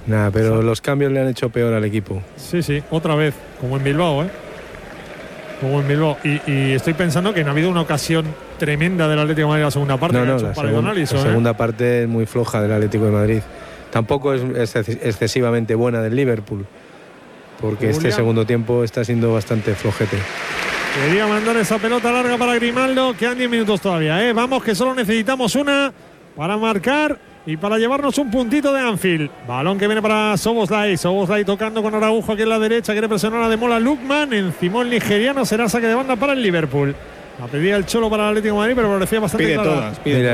Nada, pero los cambios le han hecho peor al equipo. Sí, otra vez, como en Bilbao, como en Bilbao. Y estoy pensando que no ha habido una ocasión tremenda del Atlético de Madrid en la segunda parte. La segunda parte es muy floja del Atlético de Madrid. Tampoco es excesivamente buena del Liverpool, porque este segundo tiempo está siendo bastante flojete. Quería mandar esa pelota larga para Grimaldo. Quedan 10 minutos todavía. Vamos, que solo necesitamos una para marcar y para llevarnos un puntito de Anfield. Balón que viene para Szoboszlai. Szoboszlai tocando con Araujo aquí en la derecha. Quiere presionar a Demola Lookman. Encima el nigeriano. Será saque de banda para el Liverpool. La pedía el Cholo para el Atlético de Madrid, pero parecía bastante clara. Mira,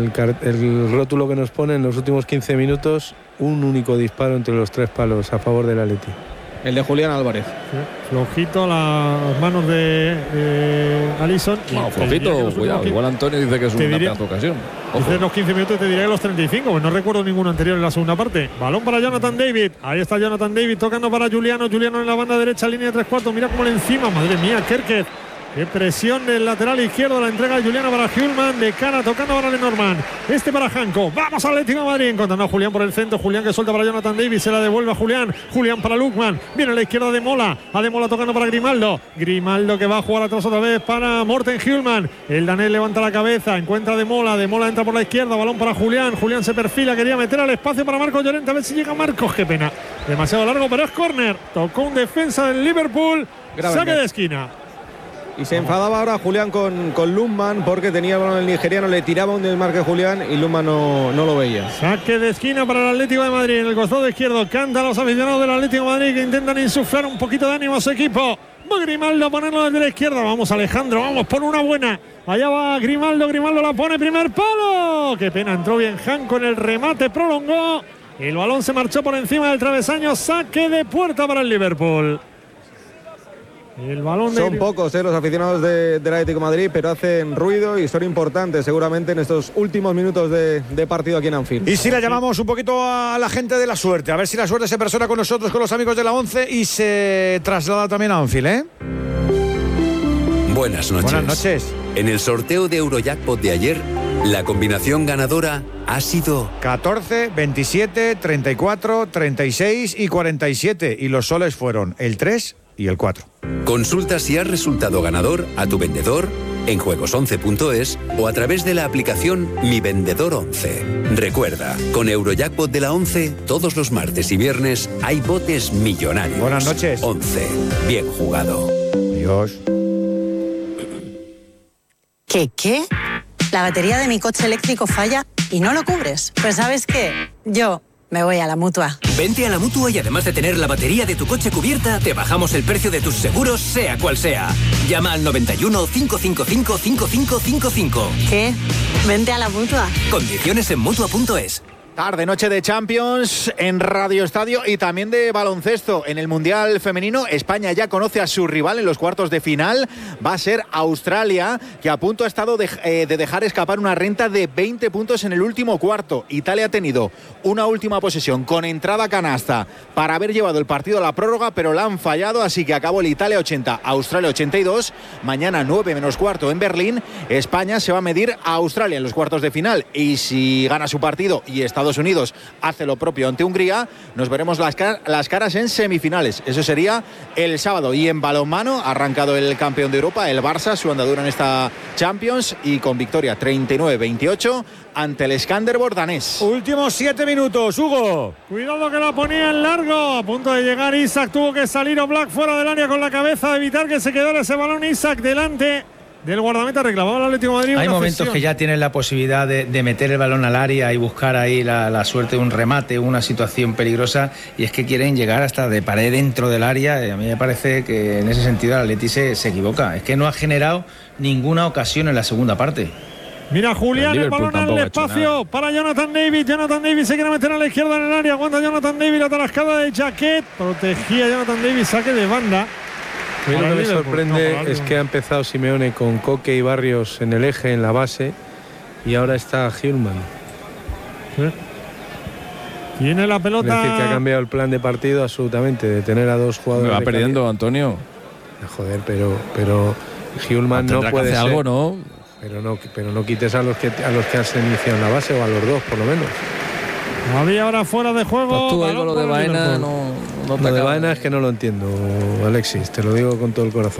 el rótulo que nos pone en los últimos 15 minutos, un único disparo entre los 3 palos a favor del Atleti. El de Julián Álvarez. Sí, flojito las manos de Alisson. No, flojito, cuidado. Igual Antonio dice que es una pedazo ocasión. Dice los 15 minutos, te diré que los 35, pues no recuerdo ninguno anterior en la segunda parte. Balón para Jonathan David. Ahí está Jonathan David tocando para Juliano. Juliano en la banda derecha, línea de 3/4. Mira cómo le encima. Madre mía, Kerkez. Qué presión del lateral izquierdo, la entrega de Juliano para Hjulman, de cara tocando para Lenormand, para Janko. Vamos al Atlético de Madrid, encontrando a Julián por el centro, Julián que suelta para Jonathan Davis, se la devuelve a Julián para Lookman, viene a la izquierda de Mola, tocando para Grimaldo que va a jugar atrás otra vez para Morten Hjulman, el danés levanta la cabeza, encuentra a de Mola entra por la izquierda, balón para Julián se perfila, quería meter al espacio para Marcos Llorente, a ver si llega Marcos, qué pena, demasiado largo, pero es córner, tocó un defensa del Liverpool, saque de esquina. Y se enfadaba ahora Julián con Lookman porque tenía el balón el nigeriano, le tiraba un desmarque Julián y Lookman no lo veía. Saque de esquina para el Atlético de Madrid en el costado izquierdo. Cantan los aficionados del Atlético de Madrid que intentan insuflar un poquito de ánimo a su equipo. Va Grimaldo a ponerlo desde la izquierda. Vamos Alejandro, vamos por una buena. Allá va Grimaldo la pone, primer palo. Qué pena, entró bien Janko en el remate, prolongó. El balón se marchó por encima del travesaño. Saque de puerta para el Liverpool. El balón son pocos los aficionados del Atlético de Madrid, pero hacen ruido y son importantes seguramente en estos últimos minutos de partido aquí en Anfield. Y si la llamamos un poquito a la gente de la suerte, a ver si la suerte se persona con nosotros, con los amigos de la 11 y se traslada también a Anfield, Buenas noches. Buenas noches. En el sorteo de Eurojackpot de ayer, la combinación ganadora ha sido 14, 27, 34, 36 y 47. Y los soles fueron el 3 y el 4. Consulta si has resultado ganador a tu vendedor en juegos11.es o a través de la aplicación Mi Vendedor 11. Recuerda, con Eurojackpot de la 11, todos los martes y viernes hay botes millonarios. Buenas noches. 11. Bien jugado. Adiós. ¿Qué? La batería de mi coche eléctrico falla y no lo cubres. Pues ¿sabes qué? Yo me voy a la Mutua. Vente a la Mutua y además de tener la batería de tu coche cubierta, te bajamos el precio de tus seguros, sea cual sea. Llama al 91 555 5555. ¿Qué? Vente a la Mutua. Condiciones en Mutua.es. Tarde, noche de Champions en Radio Estadio y también de baloncesto. En el Mundial Femenino, España ya conoce a su rival en los cuartos de final. Va a ser Australia, que a punto ha estado de dejar escapar una renta de 20 puntos en el último cuarto. Italia ha tenido una última posesión con entrada canasta para haber llevado el partido a la prórroga, pero la han fallado, así que acabó el Italia 80, Australia 82. Mañana 9 menos cuarto en Berlín. España se va a medir a Australia en los cuartos de final y si gana su partido y Estados Unidos hace lo propio ante Hungría, nos veremos las caras en semifinales. Eso sería el sábado. Y en balonmano ha arrancado el campeón de Europa, el Barça, su andadura en esta Champions y con victoria 39-28 ante el Skanderborg danés. Últimos 7 minutos, Hugo. Cuidado que la ponía en largo. A punto de llegar Isaac, tuvo que salir Oblak fuera del área con la cabeza, evitar que se quedara ese balón. Isaac delante del guardameta, reclamaba el Atlético de Madrid. Hay momentos que ya tienen la posibilidad de meter el balón al área y buscar ahí la suerte de un remate, una situación peligrosa, y es que quieren llegar hasta de pared dentro del área. A mí me parece que en ese sentido el Atleti se equivoca. Es que no ha generado ninguna ocasión en la segunda parte. Mira Julián, el balón en el espacio para Jonathan David. Jonathan David se quiere meter a la izquierda en el área. Aguanta Jonathan David, la tarascada de Jaquet. Protegía Jonathan David, saque de banda. A mí lo que me sorprende es que ha empezado Simeone con Coque y Barrios en el eje, en la base, y ahora está Hjulman. Tiene la pelota. Es decir, que ha cambiado el plan de partido absolutamente, de tener a dos jugadores. Va perdiendo, Antonio. Joder, pero Hjulman no puede ser. Algo, ¿no? Pero no quites a los que has iniciado en la base, o a los dos, por lo menos. Había ahora fuera de juego. Pues tú con lo de Baena no lo de Baena es que no lo entiendo, Alexis, te lo digo con todo el corazón.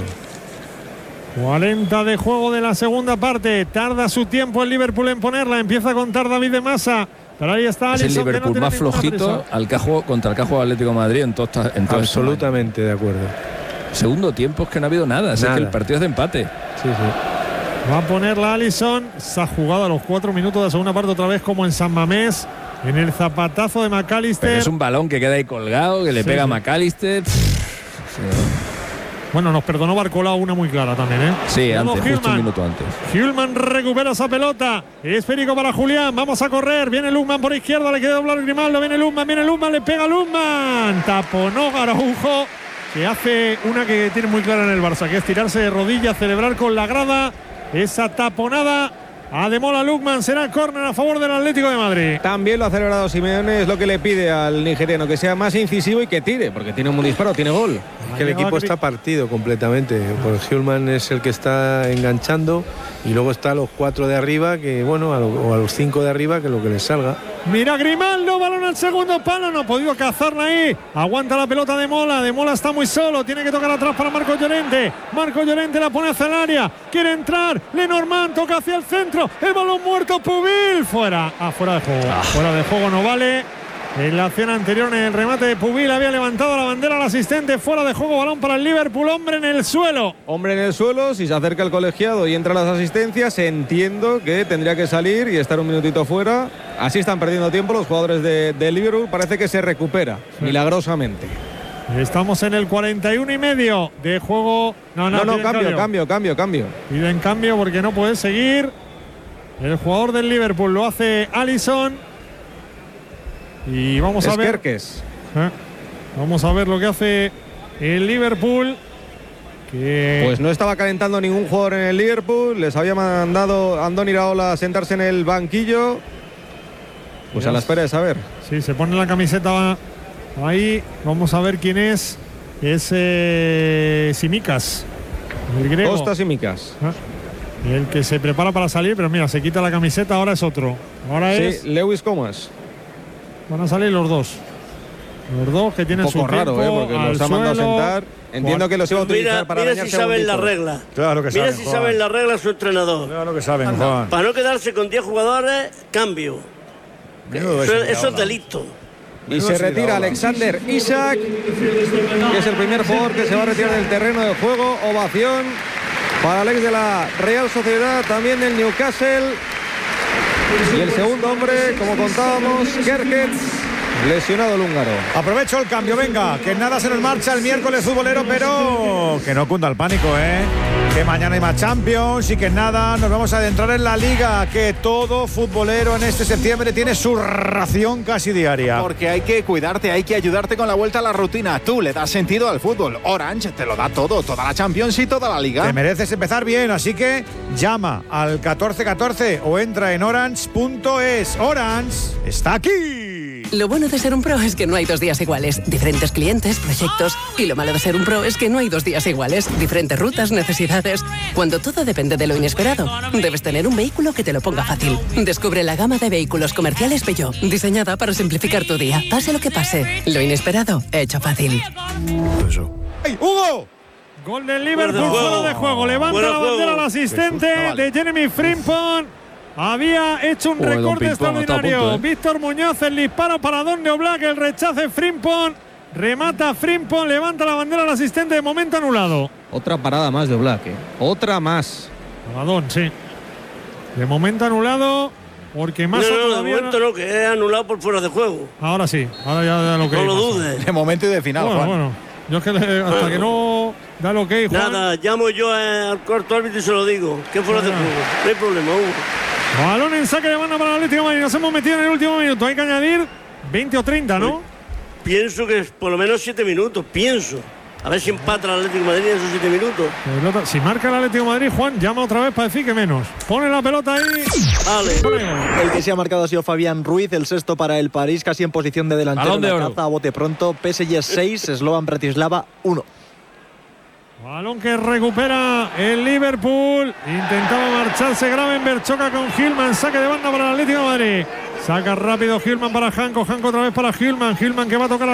40 de juego de la segunda parte. Tarda su tiempo el Liverpool en ponerla. Empieza a contar David de Masa. Pero ahí está Alisson. Es el Liverpool no más flojito contra el que ha jugado Atlético de Madrid en todo absolutamente de acuerdo. Segundo tiempo es que no ha habido nada. Es que el partido es de empate. Sí. Va a ponerla Alisson. Se ha jugado a los 4 minutos de la segunda parte otra vez como en San Mamés. En el zapatazo de McAllister. Pero es un balón que queda ahí colgado, que le pega a McAllister. Bueno, nos perdonó Barcola una muy clara también, ¿eh? Sí, justo un minuto antes. Hillman recupera esa pelota. Esférico para Julián. Vamos a correr. Viene Luzman por izquierda. Le queda doblar Grimaldo. Viene Luzman. Le pega Luzman. Taponó Araujo, que hace una que tiene muy clara en el Barça, que es tirarse de rodillas, celebrar con la grada esa taponada. Ademola Lukman, será córner a favor del Atlético de Madrid. También lo ha celebrado Simeone, es lo que le pide al nigeriano, que sea más incisivo y que tire, porque tiene un disparo, tiene gol. Es que el equipo está partido completamente, porque Hillman es el que está enganchando y luego está a los 4 de arriba, que bueno, o a los 5 de arriba, que lo que les salga. Mira Grimaldo, balón al segundo palo, no ha podido cazarla ahí. Aguanta la pelota de Mola está muy solo, tiene que tocar atrás para Marco Llorente. Marco Llorente la pone hacia el área, quiere entrar, Lenormand toca hacia el centro, el balón muerto, Pubil, fuera de juego. Fuera de juego no vale. En la acción anterior, en el remate de Pubil, había levantado la bandera al asistente. Fuera de juego, balón para el Liverpool. Hombre en el suelo. Si se acerca el colegiado y entra las asistencias, entiendo que tendría que salir y estar un minutito fuera. Así están perdiendo tiempo los jugadores de Liverpool. Parece que se recupera milagrosamente. Estamos en el 41,5 de juego. Cambio. Piden cambio porque no puede seguir. El jugador del Liverpool lo hace Alisson. Y vamos a ver. Vamos a ver lo que hace el Liverpool. Pues no estaba calentando ningún jugador en el Liverpool. Les había mandado Andoni Iraola a sentarse en el banquillo. Pues a la espera de saber. Sí, se pone la camiseta ahí. Vamos a ver quién es. Es Simicas, el griego. Kostas Simicas. El que se prepara para salir, pero mira, se quita la camiseta. Ahora es otro. Ahora es Lewis Comas. Van a salir los dos. Los dos que tienen su tiempo. Porque los ha mandado a sentar. Entiendo que los iba a utilizar para mira si saben la regla. Claro que mira saben, si Juan. saben la regla su entrenador. Claro que saben, Juan. Para no quedarse con 10 jugadores, cambio. Eso es delito. Y se retira Alexander Isak, que es el primer jugador que se va a retirar del terreno de juego. Ovación para Alex de la Real Sociedad, también del Newcastle. Y el segundo hombre, como contábamos, Kerkez, lesionado el húngaro. Aprovecho el cambio, venga, que nada se nos marcha el miércoles futbolero, pero que no cunda el pánico, que mañana hay más Champions y que nada, nos vamos a adentrar en la Liga, que todo futbolero en este septiembre tiene su ración casi diaria. Porque hay que cuidarte, hay que ayudarte con la vuelta a la rutina. Tú le das sentido al fútbol. Orange te lo da todo, toda la Champions y toda la Liga. Te mereces empezar bien, así que llama al 1414 o entra en orange.es. Orange está aquí. Lo bueno de ser un pro es que no hay 2 días iguales. Diferentes clientes, proyectos. Y lo malo de ser un pro es que no hay 2 días iguales. Diferentes rutas, necesidades. Cuando todo depende de lo inesperado, debes tener un vehículo que te lo ponga fácil. Descubre la gama de vehículos comerciales Peugeot, diseñada para simplificar tu día. Pase lo que pase, lo inesperado, hecho fácil. ¡Hey, Hugo! Gol del Liverpool, fuera de juego. Levanta la bandera al asistente de Jeremy Frimpong. Había hecho un recorte extraordinario. Víctor Muñoz, el disparo para Donde Oblak, el rechace Frimpong. Remata Frimpong, levanta la bandera al asistente, de momento anulado. Otra parada más de Oblak, Otra más. Paradón, sí. De momento anulado, porque más de momento no, que es anulado por fuera de juego. Ahora sí, ahora ya lo que. No lo dudes. De momento y de final, Juan. Bueno, yo es que hasta que no da lo que Juan. Nada, llamo yo al cuarto árbitro y se lo digo. Que fuera de juego. No hay problema, Hugo. Balón en saque de banda para el Atlético de Madrid. Nos hemos metido en el último minuto. Hay que añadir 20 o 30, ¿no? Pienso que es por lo menos 7 minutos. Pienso. A ver si empata el Atlético de Madrid en esos 7 minutos. Si marca el Atlético de Madrid, Juan, llama otra vez para decir que menos. Pone la pelota ahí. Vale. El que se ha marcado ha sido Fabián Ruiz, el sexto para el París, casi en posición de delantero. Balón de oro. A bote pronto. PSG 6, Slovan Bratislava 1. Balón que recupera el Liverpool. Intentaba marcharse Gravenberch, choca con Hillman. Saque de banda para el Atlético de Madrid. Saca rápido Hillman para Janko. Janko otra vez para Hillman. Hillman que va a tocar